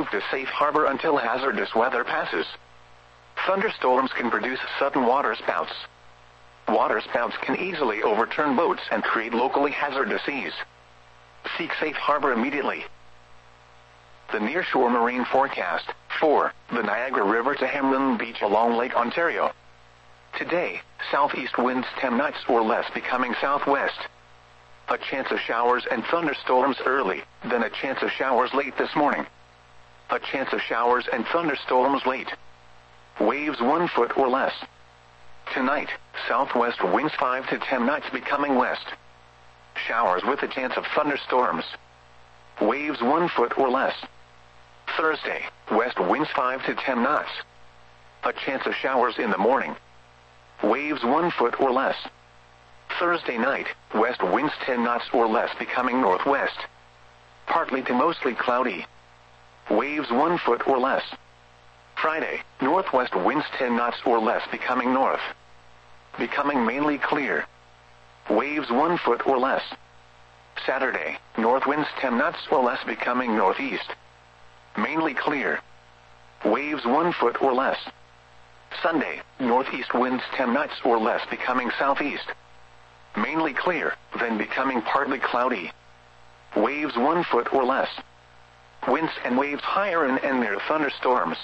move to safe harbor until hazardous weather passes. Thunderstorms can produce sudden waterspouts. Waterspouts can easily overturn boats and create locally hazardous seas. Seek safe harbor immediately. The nearshore marine forecast. 4. The Niagara River to Hamlin Beach along Lake Ontario. Today, southeast winds 10 knots or less becoming southwest. A chance of showers and thunderstorms early, then a chance of showers late this morning. A chance of showers and thunderstorms late. Waves 1 foot or less. Tonight, southwest winds 5 to 10 knots becoming west. Showers with a chance of thunderstorms. Waves 1 foot or less. Thursday, west winds 5 to 10 knots. A chance of showers in the morning. Waves 1 foot or less. Thursday night, west winds 10 knots or less becoming northwest. Partly to mostly cloudy. Waves 1 foot or less. Friday, northwest winds 10 knots or less becoming north. Becoming mainly clear. Waves 1 foot or less. Saturday, north winds 10 knots or less becoming northeast. Mainly clear. Waves 1 foot or less. Sunday, northeast winds 10 knots or less becoming southeast. Mainly clear, then becoming partly cloudy. Waves 1 foot or less. Winds and waves higher and near thunderstorms.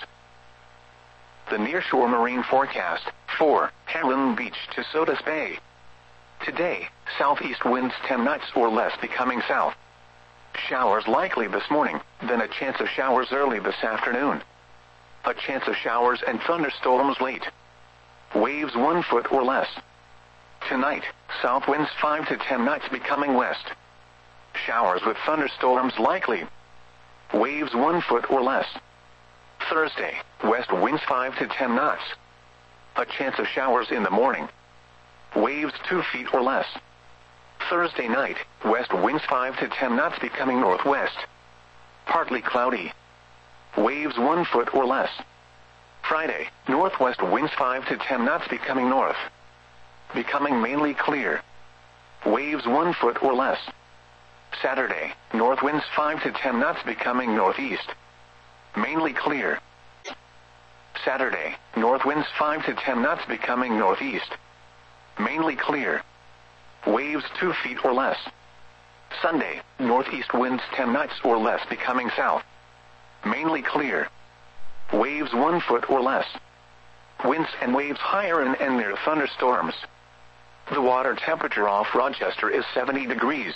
The nearshore marine forecast. 4. Hamlin Beach to Sodus Bay. Today, southeast winds 10 knots or less becoming south. Showers likely this morning, then a chance of showers early this afternoon. A chance of showers and thunderstorms late. Waves 1 foot or less. Tonight, south winds 5 to 10 knots becoming west. Showers with thunderstorms likely. Waves 1 foot or less. Thursday, west winds 5 to 10 knots. A chance of showers in the morning. Waves 2 feet or less. Thursday night, west winds 5 to 10 knots becoming northwest. Partly cloudy. Waves 1 foot or less. Friday, northwest winds 5 to 10 knots becoming north. Becoming mainly clear. Waves 1 foot or less. Saturday, north winds 5 to 10 knots becoming northeast. Mainly clear. Saturday, north winds 5 to 10 knots becoming northeast. Mainly clear. Waves 2 feet or less. Sunday, northeast winds 10 knots or less becoming south. Mainly clear. Waves 1 foot or less. Winds and waves higher and near thunderstorms. The water temperature off Rochester is 70 degrees.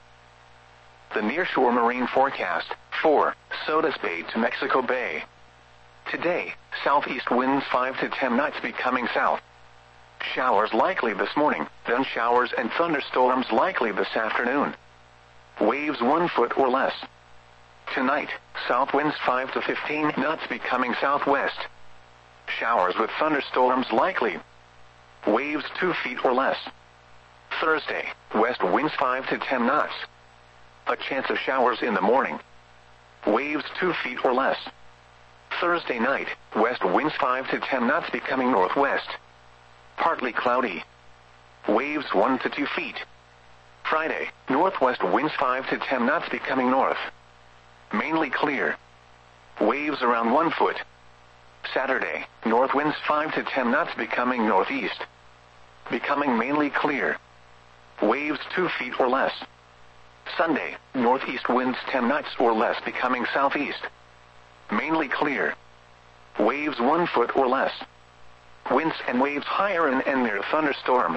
The nearshore marine forecast. 4. Sodus Bay to Mexico Bay. Today, southeast winds 5 to 10 knots becoming south. Showers likely this morning, then showers and thunderstorms likely this afternoon. Waves 1 foot or less. Tonight, south winds 5 to 15 knots becoming southwest. Showers with thunderstorms likely. Waves 2 feet or less. Thursday, west winds 5 to 10 knots. A chance of showers in the morning. Waves 2 feet or less. Thursday night, west winds 5 to 10 knots becoming northwest. Partly cloudy. Waves 1 to 2 feet. Friday, northwest winds 5 to 10 knots becoming north. Mainly clear. Waves around 1 foot. Saturday, north winds 5 to 10 knots becoming northeast. Becoming mainly clear. Waves 2 feet or less. Sunday, northeast winds 10 knots or less becoming southeast. Mainly clear. Waves 1 foot or less. Winds and waves higher and near thunderstorms.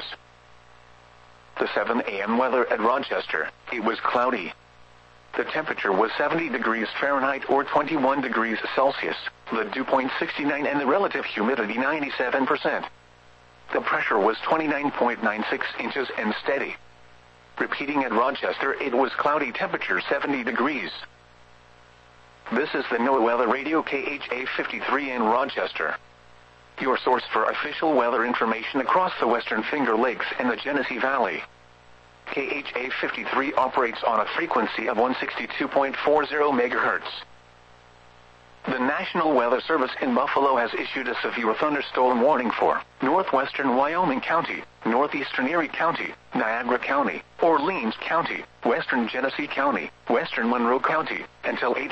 The 7 a.m. weather at Rochester. It was cloudy. The temperature was 70 degrees Fahrenheit or 21 degrees Celsius. The dew point 69 and the relative humidity 97%. The pressure was 29.96 inches and steady. Repeating at Rochester, it was cloudy, temperature 70 degrees. This is the NOAA Weather Radio KHA 53 in Rochester. Your source for official weather information across the Western Finger Lakes and the Genesee Valley. KHA 53 operates on a frequency of 162.40 MHz. The National Weather Service in Buffalo has issued a severe thunderstorm warning for northwestern Wyoming County, northeastern Erie County, Niagara County, Orleans County, western Genesee County, western Monroe County, until 8